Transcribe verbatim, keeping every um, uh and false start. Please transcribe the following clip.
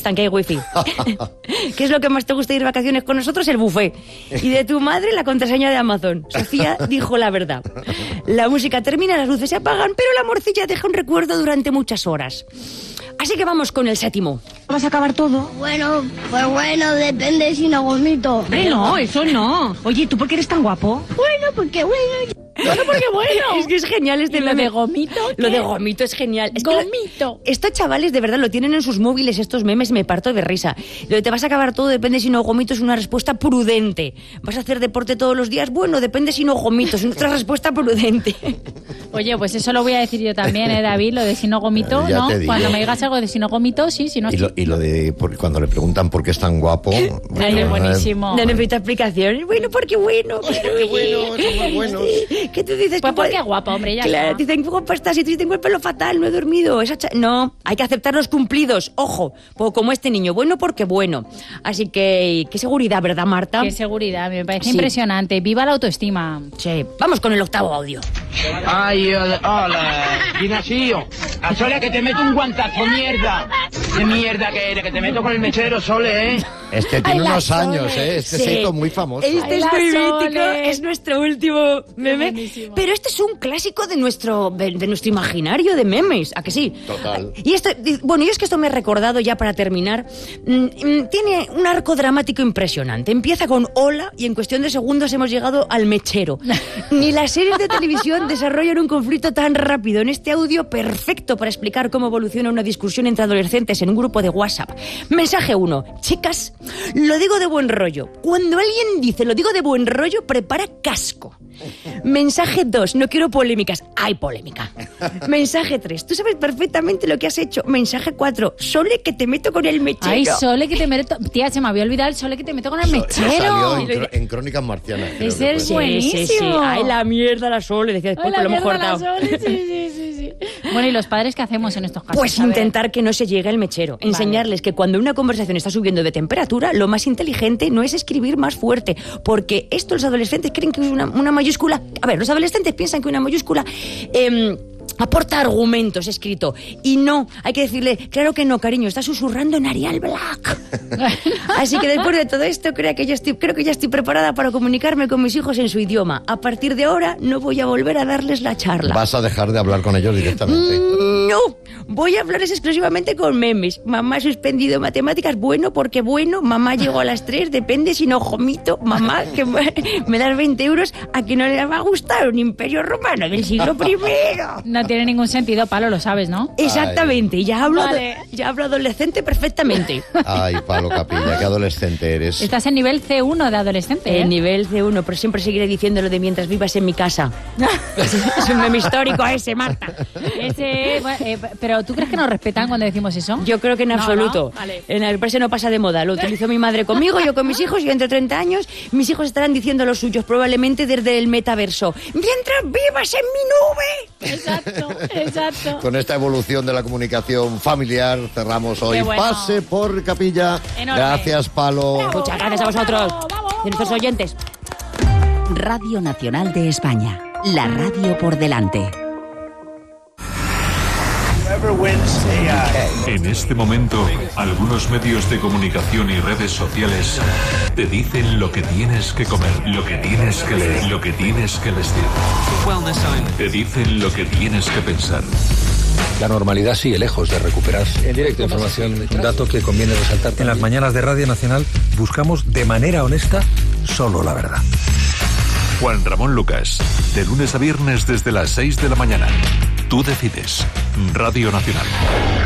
están, que hay wifi. ¿Qué es lo que más te gusta ir de vacaciones con nosotros? El buffet. Y de tu madre, la contraseña de Amazon. Sofía dijo la verdad. La música termina, las luces se apagan, pero la morcilla deja un recuerdo durante muchas horas. Así que vamos con el séptimo. ¿Vas a acabar todo? Bueno, pues bueno, depende si no gomito. Hombre, no, eso no. Oye, ¿tú por qué eres tan guapo? Bueno, porque bueno... Bueno, porque bueno. Es que es genial este ¿Y lo meme. de gomito? ¿Qué? Lo de gomito es genial. Es que Gomito. lo- estos chavales de verdad lo tienen en sus móviles, estos memes, me parto de risa. Lo de te vas a acabar todo, depende si no gomito, es una respuesta prudente. ¿Vas a hacer deporte todos los días? Bueno, depende si no gomito, es nuestra respuesta prudente. Oye, pues eso lo voy a decir yo también, ¿eh, David? Lo de si no gomito, Ya ¿no? te digo. Cuando me digas algo de si no gomito, sí, si no... Y lo, y lo de por- cuando le preguntan por qué es tan guapo. Ay, bueno, es buenísimo. No necesito explicación. Bueno, porque bueno. Qué bueno, son muy buenos. ¿Qué tú dices? Pues ¿Cómo- porque guapa, hombre, ya Claro, está. dicen, guapa estás, y tú dices, tengo el pelo fatal, no he dormido. Esa cha- no, hay que aceptar los cumplidos. Ojo, pues como este niño, bueno porque bueno. Así que, qué seguridad, ¿verdad, Marta? Qué seguridad, me parece Sí. impresionante. ¡Viva la autoestima! Sí. Vamos con el octavo audio. Ay, hola, hola. Ignacio, a Sole que te meto un guantazo, mierda. ¿Qué mierda que eres? Que te meto con el mechero, Sole, ¿eh? Este tiene Ay, la unos años, Sole. ¿eh? Este Sí. se hizo muy famoso. Este Ay, es la muy mítico, Sole. es nuestro último meme. buenísimo. Pero este es un clásico de nuestro, de, de nuestro imaginario de memes, ¿a que sí? Total. Y esto, bueno, y es que esto me ha recordado ya para terminar. mm, mm, Tiene un arco dramático impresionante. Empieza con hola y en cuestión de segundos hemos llegado al mechero. Ni las series de televisión desarrollan un conflicto tan rápido. En este audio perfecto para explicar cómo evoluciona una discusión entre adolescentes en un grupo de WhatsApp. Mensaje uno. Chicas, lo digo de buen rollo. Cuando alguien dice lo digo de buen rollo, prepara casco. Mensaje dos. No quiero polémicas. Hay polémica. Mensaje tres. Tú sabes perfectamente lo que has hecho. Mensaje cuatro. Sole que te meto con el mechero. Ay, Sole, que te meto... Tía, se me había olvidado el Sole que te meto con el Eso mechero. salió en, cro- en Crónicas Marcianas. creo Ese que es fue. Sí, sí, sí. buenísimo. Ay, la mierda, la Sole. Decía después, Ay, que lo la hemos mierda, la cortado. Sole, sí, sí, sí, sí. Bueno, ¿y los padres qué hacemos en estos casos? Pues A ver. intentar que no se llegue el mechero. Enseñarles que cuando una conversación está subiendo de temperatura, lo más inteligente no es escribir más fuerte. Porque esto los adolescentes creen que es una, una mayúscula... A ver, los adolescentes piensan que una mayúscula... em, aporta argumentos escrito. Y no, hay que decirle, claro que no, cariño, está susurrando en Arial Black. Así que después de todo esto, creo que, ya estoy, creo que ya estoy preparada para comunicarme con mis hijos en su idioma. A partir de ahora, no voy a volver a darles la charla. Vas a dejar de hablar con ellos directamente. Mm, No, voy a hablarles exclusivamente con memes. Mamá ha suspendido matemáticas, bueno, porque bueno. Mamá llegó a las tres, depende si no jomito. Mamá, que me, me das veinte euros, a que no le va a gustar un imperio romano del siglo primero. No tiene ningún sentido, Palo, lo sabes, ¿no? Exactamente, ya hablo, Vale. ya hablo adolescente perfectamente. Ay, Palo Capilla, qué adolescente eres. Estás en nivel C uno de adolescente, ¿eh? El nivel C uno, pero siempre seguiré diciéndolo de mientras vivas en mi casa. Es, es un meme histórico ese, Marta. Ese, bueno, eh, pero ¿tú crees que nos respetan cuando decimos eso? Yo creo que en No, absoluto. ¿no? Vale. En el precio no pasa de moda. Lo utilizó mi madre conmigo, yo con mis hijos, y entre treinta años mis hijos estarán diciendo los suyos, probablemente desde el metaverso. ¡Mientras vivas en mi nube! Exacto, exacto. Con esta evolución de la comunicación familiar cerramos hoy Qué bueno. Pase por Capilla. Enorme. Gracias, Palo. Muchas gracias a vosotros Bravo, vamos. y a nuestros oyentes. Radio Nacional de España. La radio por delante. En este momento, algunos medios de comunicación y redes sociales te dicen lo que tienes que comer, lo que tienes que leer, lo que tienes que vestir. Te dicen lo que tienes que pensar. La normalidad sigue lejos de recuperarse. En directo, información, un dato que conviene resaltar. En las mañanas de Radio Nacional buscamos de manera honesta solo la verdad. Juan Ramón Lucas, de lunes a viernes desde las seis de la mañana. Tú decides. Radio Nacional.